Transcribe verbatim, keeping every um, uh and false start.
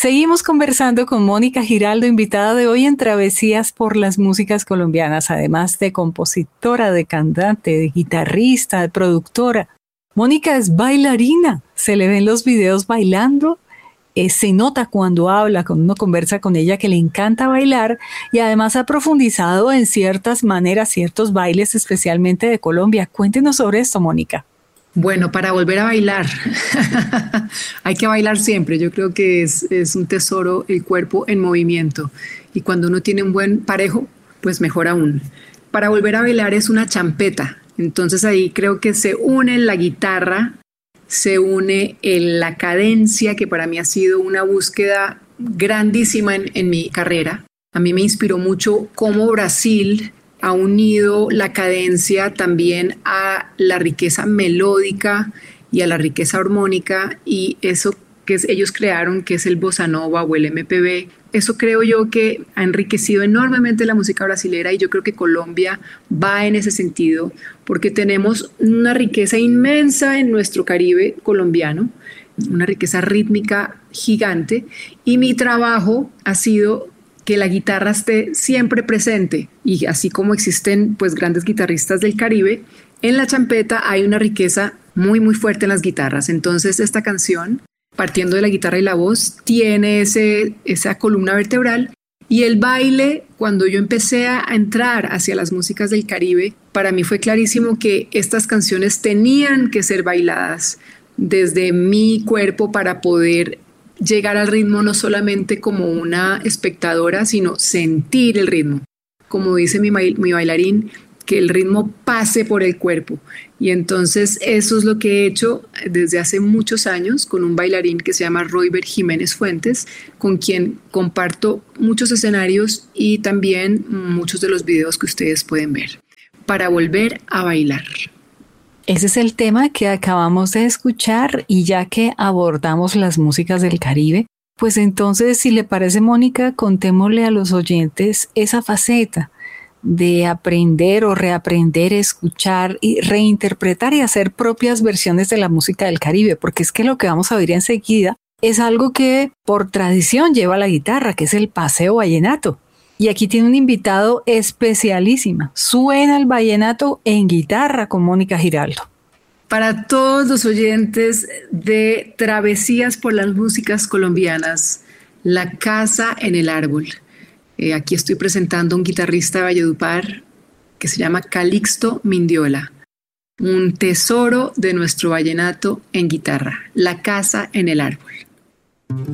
Seguimos conversando con Mónica Giraldo, invitada de hoy en Travesías por las Músicas Colombianas, además de compositora, de cantante, de guitarrista, de productora. Mónica es bailarina, se le ven los videos bailando, eh, se nota cuando habla, cuando uno conversa con ella que le encanta bailar y además ha profundizado en ciertas maneras, ciertos bailes, especialmente de Colombia. Cuéntenos sobre esto, Mónica. Bueno, para volver a bailar, hay que bailar siempre. Yo creo que es, es un tesoro el cuerpo en movimiento. Y cuando uno tiene un buen parejo, pues mejor aún. Para volver a bailar es una champeta. Entonces ahí creo que se une la guitarra, se une el, la cadencia, que para mí ha sido una búsqueda grandísima en, en mi carrera. A mí me inspiró mucho cómo Brasil ha unido la cadencia también a la riqueza melódica y a la riqueza armónica, y eso que es, ellos crearon, que es el bossa nova o el M P B, eso creo yo que ha enriquecido enormemente la música brasilera, y yo creo que Colombia va en ese sentido, porque tenemos una riqueza inmensa en nuestro Caribe colombiano, una riqueza rítmica gigante, y mi trabajo ha sido que la guitarra esté siempre presente, y así como existen pues grandes guitarristas del Caribe, en la champeta hay una riqueza muy muy fuerte en las guitarras. Entonces esta canción, partiendo de la guitarra y la voz, tiene ese, esa columna vertebral, y el baile, cuando yo empecé a entrar hacia las músicas del Caribe, para mí fue clarísimo que estas canciones tenían que ser bailadas desde mi cuerpo para poder llegar al ritmo, no solamente como una espectadora, sino sentir el ritmo. Como dice mi, mi bailarín, que el ritmo pase por el cuerpo. Y entonces eso es lo que he hecho desde hace muchos años con un bailarín que se llama Royber Jiménez Fuentes, con quien comparto muchos escenarios y también muchos de los videos que ustedes pueden ver, para volver a bailar. Ese es el tema que acabamos de escuchar, y ya que abordamos las músicas del Caribe, pues entonces, si le parece, Mónica, contémosle a los oyentes esa faceta de aprender o reaprender, escuchar y reinterpretar y hacer propias versiones de la música del Caribe, porque es que lo que vamos a oír enseguida es algo que por tradición lleva la guitarra, que es el paseo vallenato. Y aquí tiene un invitado especialísima. Suena el vallenato en guitarra con Mónica Giraldo. Para todos los oyentes de Travesías por las Músicas Colombianas, La Casa en el Árbol. Eh, aquí estoy presentando a un guitarrista de Valledupar que se llama Calixto Mindiola. Un tesoro de nuestro vallenato en guitarra. La Casa en el Árbol.